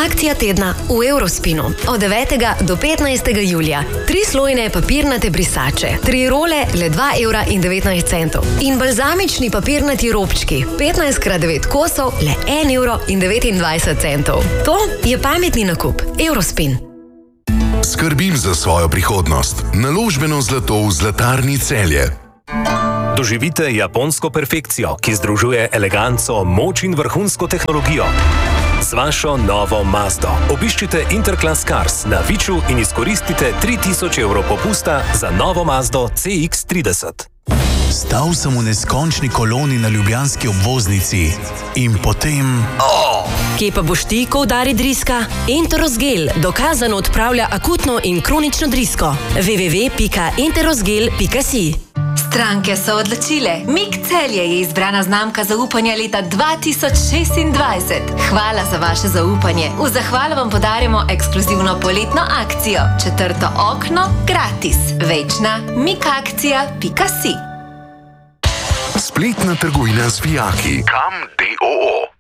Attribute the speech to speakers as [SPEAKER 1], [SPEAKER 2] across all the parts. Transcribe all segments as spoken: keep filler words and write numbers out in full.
[SPEAKER 1] Akcija tedna v Eurospinu. Od devetega do petnajstega julija. Tri slojne papirnate brisače. Tri role le dva evra in devetnajst centov. In balzamični papirnati robčki. petnajst krat devet kosov le en evro in devetindvajset centov. To je pametni nakup. Eurospin.
[SPEAKER 2] Skrbim za svojo prihodnost. Naložbeno zlato v Zlatarni Celje.
[SPEAKER 3] Doživite japonsko perfekcijo, ki združuje eleganco, moč in vrhunsko tehnologijo. Z vašo novo Mazdo obiščite Interclass Cars na Viču in izkoristite tri tisoč evrov popusta za novo Mazdo C X trideset.
[SPEAKER 4] Stal sem v neskončni koloni na ljubljanski obvoznici in potem...
[SPEAKER 5] Oh! Kje pa boš ti, ko udari driska? Enterosgel dokazano odpravlja akutno in kronično drisko. w w w pika enterosgel pika si.
[SPEAKER 6] Stranke so odločile. Mik Celje je izbrana znamka zaupanja leta dva tisoč šestindvajset. Hvala za vaše zaupanje. V zahvalo vam podarjamo ekskluzivno poletno akcijo. Četrto okno gratis. Več na mikakcija pika si.
[SPEAKER 2] Spletna trgovina z vijaki. Kam D O O.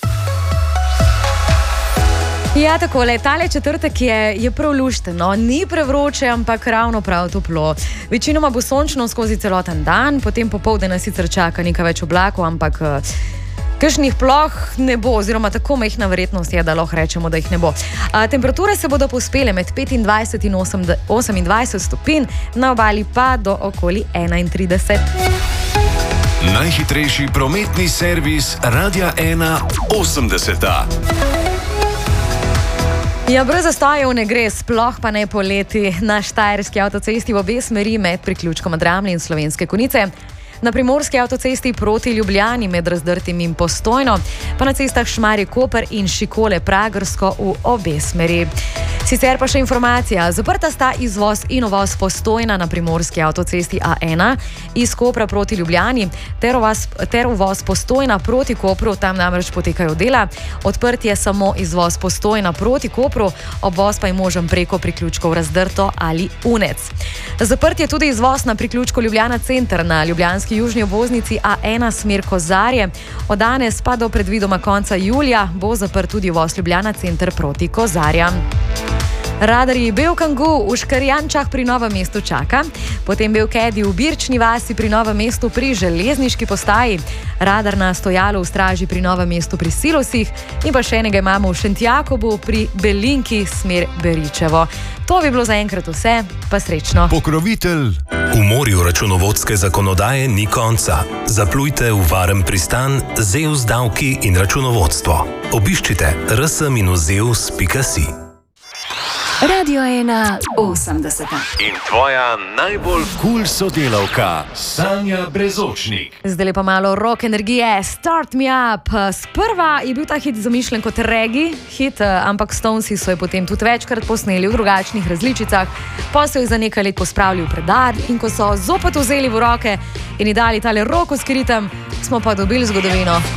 [SPEAKER 7] Ja, takole, tale četrtek je, je prav lušteno, ni prevroče, ampak ravno prav toplo. Večinoma bo sončno skozi celoten dan, potem popoldne nas sicer čaka nekaj več oblakov, ampak kakšnih ploh ne bo, oziroma tako majhna verjetnost je, da lahko rečemo, da jih ne bo. A, temperature se bodo povzpele med petindvajset in osemindvajset stopinj, na obali pa do okoli enaintrideset.
[SPEAKER 8] Najhitrejši prometni servis Radia ena osemdeseta.
[SPEAKER 7] Ja, brez zastojev ne gre, sploh pa ne poleti. Na štajerski avtocesti v obe smeri med priključkom Dramlje in Slovenske Konjice, na primorski avtocesti proti Ljubljani med Razdrtim in Postojno, pa na cestah Šmarje-Koper in Šikole-Pragersko v obe smeri. Sicer pa še informacija. Zaprta sta izvoz in uvoz Postojna na primorski avtocesti A ena iz Kopra proti Ljubljani ter uvoz, ter uvoz Postojna proti Kopru, tam namreč potekajo dela. Odprt je samo izvoz Postojna proti Kopru, obvoz pa je možen preko priključkov Razdrto ali Unec. Zaprt je tudi izvoz na priključku Ljubljana Center na ljubljanski južni obvoznici A ena smer Kozarje. Od danes pa do predvidoma konca julija bo zaprt tudi uvoz Ljubljana Center proti Kozarjam. Radarji Belkangu v Škarjančah pri Novem mestu čaka, potem Belkedi v Birčni vasi pri Novem mestu pri železniški postaji, radar na Stojalu v Straži pri Novem mestu pri Silosih in pa še enega imamo v Šentjakobu pri Belinki smer Beričevo. To bi bilo zaenkrat vse, pa srečno.
[SPEAKER 8] Pokrovitelj.
[SPEAKER 3] V morju računovodske zakonodaje ni konca. Zaplujte v varen pristan Zeus davki in računovodstvo. Obiščite r s minus zeus pika si.
[SPEAKER 6] Radio ena osemdeseta.
[SPEAKER 8] In tvoja najbolj kul cool sodelavka, Sanja Brezočnik.
[SPEAKER 7] Zdaj pa malo rock energije, Start Me Up. Sprva je bil ta hit zamišljen kot reggae hit, ampak Stonesi so jo potem tudi večkrat posneli v drugačnih različicah, pa so jo za nekaj let pospravili v predal in ko so zopet vzeli v roke in ji dali tale rockovski ritem, smo pa dobili zgodovino.